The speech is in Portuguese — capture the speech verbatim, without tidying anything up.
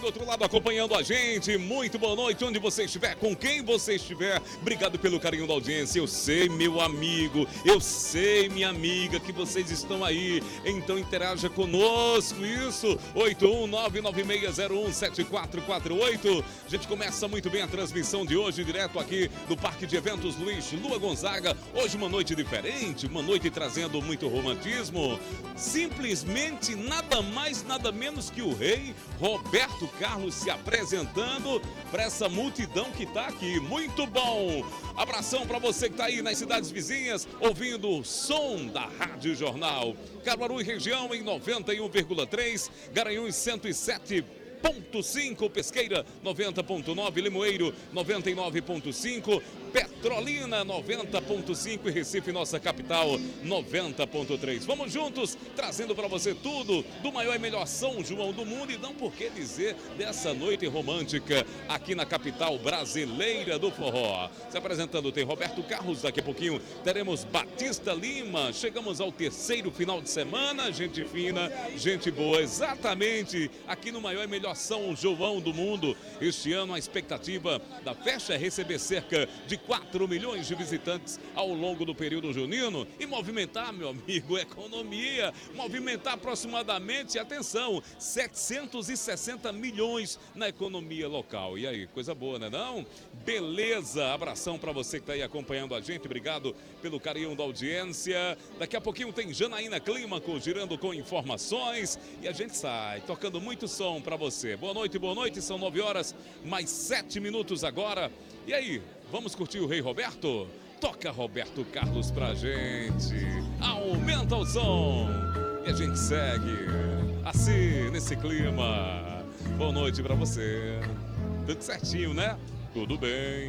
Do outro lado acompanhando a gente, muito boa noite, onde você estiver, com quem você estiver, obrigado pelo carinho da audiência. Eu sei, meu amigo, eu sei, minha amiga, que vocês estão aí, então interaja conosco, isso, oito um nove nove seis zero um sete quatro quatro oito. A gente começa muito bem a transmissão de hoje, direto aqui do Parque de Eventos Luiz Lua Gonzaga. Hoje uma noite diferente, uma noite trazendo muito romantismo, simplesmente nada mais, nada menos que o rei Roberto Carlos se apresentando para essa multidão que está aqui. Muito bom! Abração para você que está aí nas cidades vizinhas, ouvindo o som da Rádio Jornal. Caruaru e região em noventa e um vírgula três, Garanhuns cento e sete ponto cinco, Pesqueira noventa ponto nove, Limoeiro noventa e nove ponto cinco, Petrolina noventa ponto cinco e Recife, nossa capital, noventa ponto três. Vamos juntos, trazendo para você tudo do maior e melhor São João do mundo, e não por que dizer dessa noite romântica aqui na capital brasileira do forró. Se apresentando tem Roberto Carlos, daqui a pouquinho teremos Batista Lima. Chegamos ao terceiro final de semana, gente fina, gente boa, exatamente aqui no maior e melhor São João do mundo. Este ano a expectativa da festa é receber cerca de quatro milhões de visitantes ao longo do período junino e movimentar, meu amigo, economia, movimentar aproximadamente, atenção, setecentos e sessenta milhões na economia local. E aí, coisa boa, né não? Beleza, abração para você que está aí acompanhando a gente, obrigado pelo carinho da audiência. Daqui a pouquinho tem Janaína Clímaco girando com informações e a gente sai tocando muito som para você. Boa noite, boa noite, são nove horas, mais sete minutos agora. E aí, vamos curtir o Rei Roberto? Toca Roberto Carlos pra gente, aumenta o som e a gente segue assim, nesse clima. Boa noite pra você, tudo certinho, né? Tudo bem.